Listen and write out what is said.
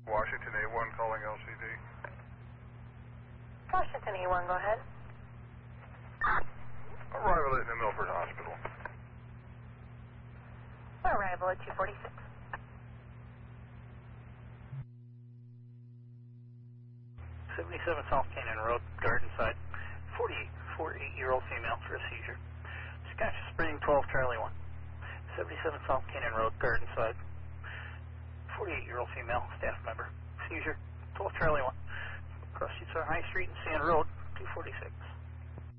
Washington A1 calling LCD. Washington A1, go ahead. Arrival at New Milford Hospital. Arrival at 246. 77 South Canyon Road, Garden Side. 48-year-old female for a seizure. Scotch Spring 12 Charlie 1. 77 South Canyon Road, Garden Side. 48-year-old female, staff member. Seizure 12 Charlie 1. Cross Streets on High Street and Sand Road, 246.